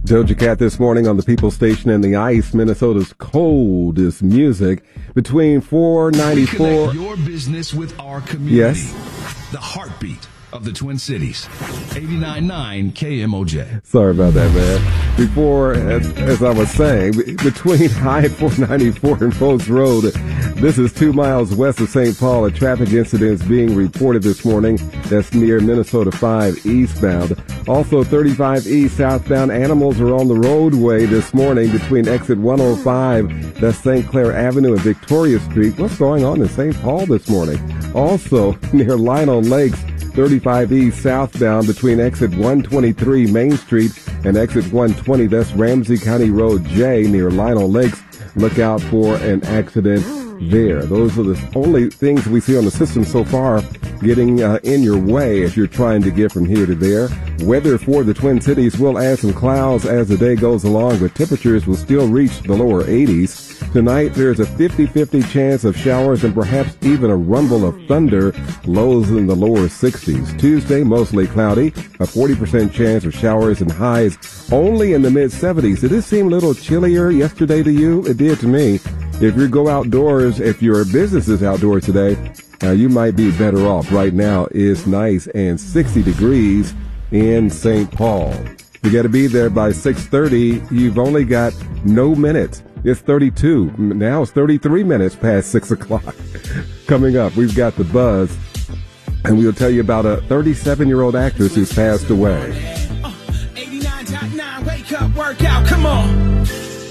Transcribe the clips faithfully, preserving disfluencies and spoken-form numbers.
Doja Cat this morning on the People Station and the Ice, Minnesota's coldest music, between four ninety-four. Your business with our community. Yes. The heartbeat of the Twin Cities. eighty-nine point nine K M O J. Sorry about that, man. Before, as, as I was saying, between High four ninety-four and Post Road, this is two miles west of Saint Paul. A traffic incident is being reported this morning. That's near Minnesota five eastbound. Also, thirty-five east southbound. Animals are on the roadway this morning between exit one oh five. That's Saint Clair Avenue and Victoria Street. What's going on in Saint Paul this morning? Also, near Lionel Lakes, thirty-five east southbound between exit one twenty-three Main Street and exit one twenty. That's Ramsey County Road J near Lionel Lakes. Look out for an accident there. Those are the only things we see on the system so far getting uh, in your way as you're trying to get from here to there. Weather for the Twin Cities will add some clouds as the day goes along, but temperatures will still reach the lower eighties. Tonight, there's a fifty-fifty chance of showers and perhaps even a rumble of thunder, lows in the lower sixties. Tuesday, mostly cloudy, a forty percent chance of showers and highs only in the mid-seventies. Did this seem a little chillier yesterday to you? It did to me. If you go outdoors, if your business is outdoors today, uh, you might be better off. Right now it's nice and sixty degrees in Saint Paul. You got to be there by six thirty. You've only got no minutes. It's thirty-two. Now it's thirty-three minutes past six o'clock. Coming up, we've got The Buzz, and we'll tell you about a thirty-seven-year-old actress who's passed away. Uh, eighty-nine point nine, wake up, work out, come on.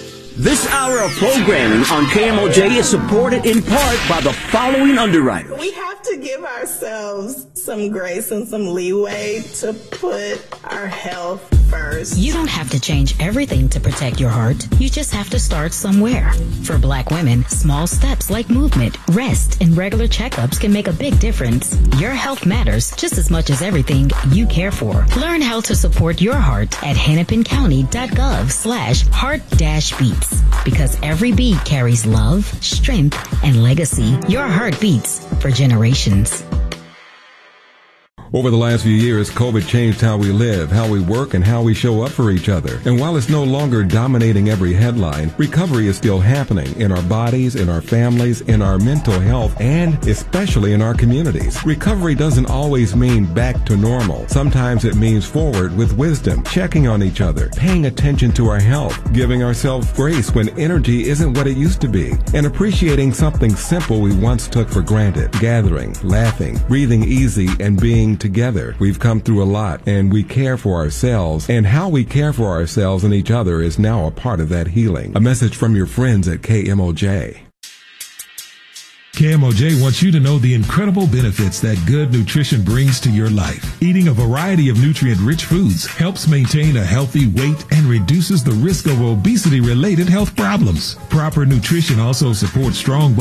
This hour of programming on K M O J is supported in part by the following underwriter. We have to give ourselves some grace and some leeway to put our health first. You don't have to change everything to protect your heart. You just have to start somewhere. For Black women, small steps like movement, rest, and regular checkups can make a big difference. Your health matters just as much as everything you care for. Learn how to support your heart at hennepincounty.gov slash heart dash beats. Because every beat carries love, strength, and legacy. Your heart beats for generations. Over the last few years, COVID changed how we live, how we work, and how we show up for each other. And while it's no longer dominating every headline, recovery is still happening in our bodies, in our families, in our mental health, and especially in our communities. Recovery doesn't always mean back to normal. Sometimes it means forward with wisdom, checking on each other, paying attention to our health, giving ourselves grace when energy isn't what it used to be, and appreciating something simple we once took for granted, gathering, laughing, breathing easy, and being together. We've come through a lot, and we care for ourselves, and how we care for ourselves and each other is now a part of that healing. A message from your friends at K M O J. K M O J wants you to know the incredible benefits that good nutrition brings to your life. Eating a variety of nutrient-rich foods helps maintain a healthy weight and reduces the risk of obesity-related health problems. Proper nutrition also supports strong